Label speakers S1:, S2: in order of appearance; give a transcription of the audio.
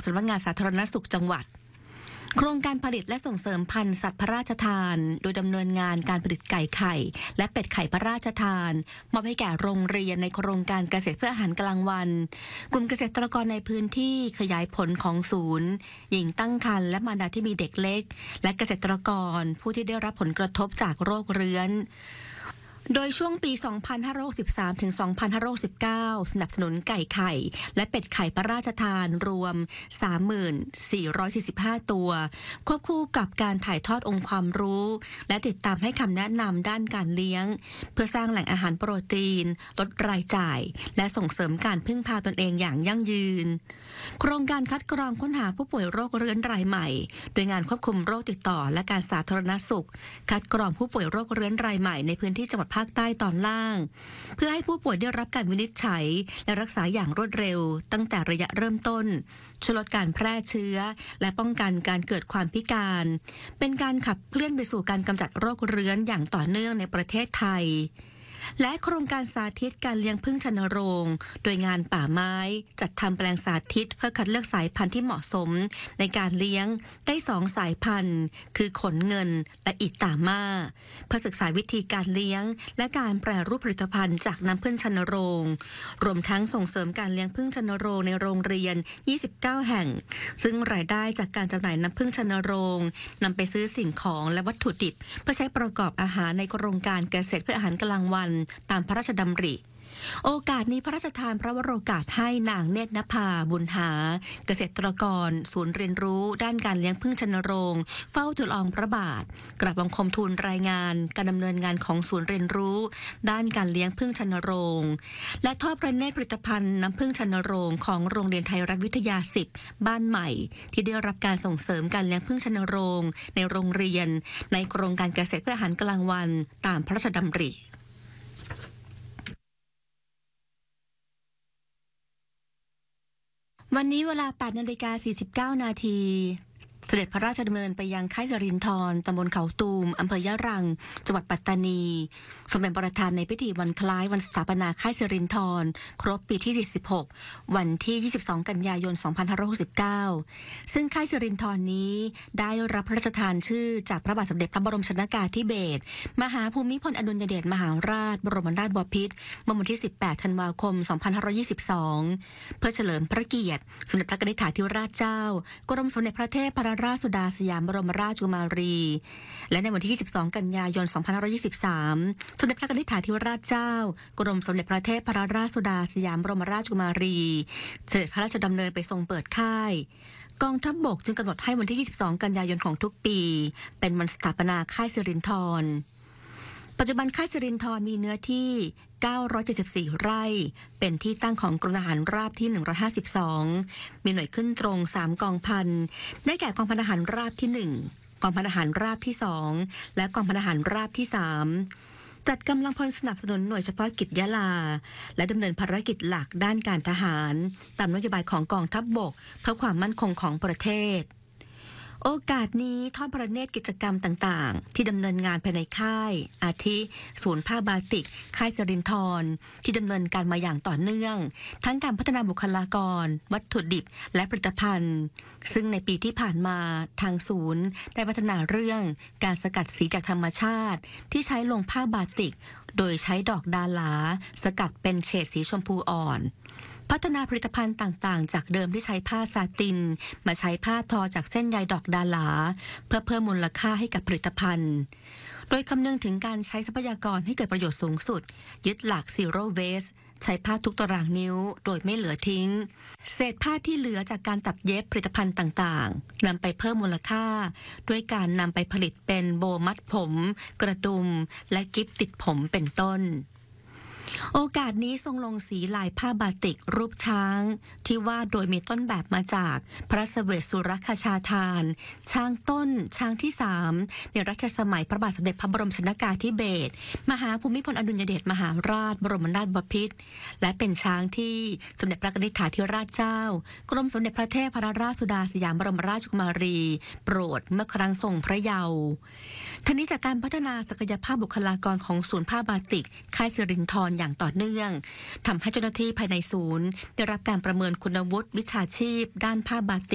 S1: ำนักงานสาธารณสุขจังหวัดโครงการผลิตและส่งเสริมพันธุ์สัตว์พระราชทานโดยดำเนินงานการผลิตไก่ไข่และเป็ดไข่พระราชทานมอบให้แก่โรงเรียนในโครงการเกษตรเพื่ออาหารกลางวันกลุ่มเกษตรกรในพื้นที่ขยายผลของศูนย์หญิงตั้งครรภ์และมารดาที่มีเด็กเล็กและเกษตรกรผู้ที่ได้รับผลกระทบจากโรคเรื้อนโดยช่วงปี 2563 ถึง 2569 สนับสนุนไก่ไข่และเป็ดไข่พระราชทานรวม 34,45 ตัวควบคู่กับการถ่ายทอดองค์ความรู้และติดตามให้คำแนะนำด้านการเลี้ยงเพื่อสร้างแหล่งอาหารโปรตีนลดรายจ่ายและส่งเสริมการพึ่งพาตนเองอย่างยั่งยืนโครงการคัดกรองค้นหาผู้ป่วยโรคเรื้อนรายใหม่โดยงานควบคุมโรคติดต่อและการสาธารณสุขคัดกรองผู้ป่วยโรคเรื้อนรายใหม่ในพื้นที่จังหวัดภาคใต้ตอนล่างเพื่อให้ผู้ป่วยได้รับการวินิจฉัยและรักษาอย่างรวดเร็วตั้งแต่ระยะเริ่มต้นช่วยลดการแพร่เชื้อและป้องกันการเกิดความพิการเป็นการขับเคลื่อนไปสู่การกำจัดโรคเรื้อนอย่างต่อเนื่องในประเทศไทยและโครงการสาธิตการเลี้ยงผึ้งชนโรงโดยงานป่าไม้จัดทำแปลงสาธิตเพื่อคัดเลือกสายพันธุ์ที่เหมาะสมในการเลี้ยงได้2สายพันธุ์คือขนเงินและอิตาม่าเพื่อศึกษาวิธีการเลี้ยงและการแปรรูปผลิตภัณฑ์จากน้ำผึ้งชนโรงรวมทั้งส่งเสริมการเลี้ยงผึ้งชนโรงในโรงเรียน29แห่งซึ่งรายได้จากการจำหน่ายน้ำผึ้งชนโรงนำไปซื้อสิ่งของและวัตถุดิบเพื่อใช้ประกอบอาหารในโครงการเกษตรเพื่ออาหารกลางวันตามพระราชดำริโอกาสนี้พระราชทานพระวโรกาสให้นางเนตรนภาบุญหาเกษตรกรศูนย์เรียนรู้ด้านการเลี้ยงผึ้งชนโรงเฝ้าทูลละอองพระบาทกราบบังคมทูลรายงานการดำเนินงานของศูนย์เรียนรู้ด้านการเลี้ยงผึ้งชนโรงและทอดพระเนตรผลิตภัณฑ์น้ำผึ้งชนโรงของโรงเรียนไทยรัฐวิทยา10บ้านใหม่ที่ได้รับการส่งเสริมการเลี้ยงผึ้งชนโรงในโรงเรียนในโครงการเกษตรเพื่ออาหารกลางวันตามพระราชดำริวันนี้เวลา 8:49 นาทีเสด็จพระราชดำเนินไปยังค่ายสิรินธรตำบลเขาตูมอำเภอยะรังจังหวัดปัตตานีทรงเป็นประธานในพิธีวันคล้ายวันสถาปนาค่ายสิรินธรครบปีที่46วันที่22กันยายน2569ซึ่งค่ายสิรินธรนี้ได้รับพระราชทานชื่อจากพระบาทสมเด็จพระบรมชนกาธิเบศรมหาภูมิพลอดุลยเดชมหาราชบรมนาถบพิตรเมื่อวันที่18ธันวาคม2522เพื่อเฉลิมพระเกียรติสมเด็จพระนิธิธิราชเจ้ากรมสมเด็จพระเทพพระราชสุดาสยามบรมราชกุมารีและในวันที่22กันยายน2523สมเด็จพระนิธิธิราชเจ้ากรมสมเด็จพระเทพพระราชสุดาสยามบรมราชกุมารีเสด็จพระราชดำเนินไปทรงเปิดค่ายกองทัพบกจึงกำหนดให้วันที่22กันยายนของทุกปีเป็นวันสถาปนาค่ายสิรินธรปัจจุบันค่ายสิรินธรมีเนื้อที่974 ไร่เป็นที่ตั้งของกรมทหารราบที่152มีหน่วยขึ้นตรง3กองพันได้แก่กองพันทหารราบที่1กองพันทหารราบที่2และกองพันทหารราบที่3จัดกำลังพลสนับสนุนหน่วยเฉพาะกิจยะลาและดำเนินภารกิจหลักด้านการทหารตามนโยบายของกองทัพบกเพื่อความมั่นคงของประเทศโอกาสนี้ทอดพระเนตรกิจกรรมต่างๆที่ดำเนินงานภายในค่ายอาทิศูนย์ผ้าบาติกค่ายสิรินธรที่ดำเนินการมาอย่างต่อเนื่องทั้งการพัฒนาบุคลากรวัตถุดิบและผลิตภัณฑ์ซึ่งในปีที่ผ่านมาทางศูนย์ได้พัฒนาเรื่องการสกัดสีจากธรรมชาติที่ใช้ลงผ้าบาติกโดยใช้ดอกดาหลาสกัดเป็นเฉดสีชมพูอ่อนพัฒนาผลิตภัณฑ์ต่างๆจากเดิมที่ใช้ผ้าซาตินมาใช้ผ้าทอจากเส้นใยดอกดาหลาเพื่อเพิ่มมูลค่าให้กับผลิตภัณฑ์โดยคำนึงถึงการใช้ทรัพยากรให้เกิดประโยชน์สูงสุดยึดหลัก Zero Waste ใช้ผ้าทุกตารางนิ้วโดยไม่เหลือทิ้งเศษผ้าที่เหลือจากการตัดเย็บผลิตภัณฑ์ต่างๆนำไปเพิ่มมูลค่าด้วยการนำไปผลิตเป็นโบมัดผมกระดุมและกิ๊บติดผมเป็นต้นโอกาสนี้ทรงลงสีลายผ้าบาติกรูปช้างที่วาดโดยมีต้นแบบมาจากพระเสวสสุรคชาทานช้างต้นช้างที่3ในรัชสมัยพระบาทสมเด็จพระบรมชนกาธิเบศรมหาภูมิพลอดุลยเดชมหาราชบรมนาถบพิตรและเป็นช้างที่สมเด็จพระนิธิธิราชเจ้ากรมสมเด็จพระเทพพระราชสุดาสยามบรมราชกุมารีโปรดเมื่อครั้งทรงพระเยาว์ทั้งนี้จากการพัฒนาศักยภาพบุคลากรของศูนย์ผ้าบาติกค่ายสิรินธรอย่างต่อเนื่องทำให้เจ้าหน้าที่ภายในศูนย์ได้รับการประเมินคุณวุฒิวิชาชีพด้านผ้าบาติก